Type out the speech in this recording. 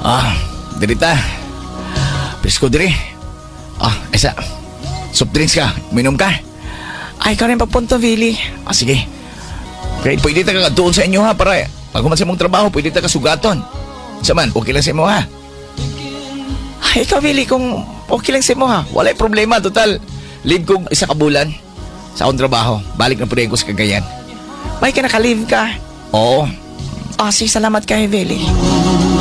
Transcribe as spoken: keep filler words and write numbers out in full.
Ah, dirita. Pisko diri. Ah, isa. Soft drinks ka. Minom ka. Ay, ka rin papunto, Willie. Ah, sige. Kaya pwede ta ka doon sa inyo ha, para pag human sa mong trabaho, pwede ta ka sugaton. Saman, okay lang sa imo ha. Ay, ikaw, Willie, kung okay lang sa mo, ha? Walay problema, total. Leave kong isa ka bulan sa akong trabaho. Balik na po rin ko sa Cagayan. May ka nakalive ka. Oo. Ah, sige, salamat kayo, Willie.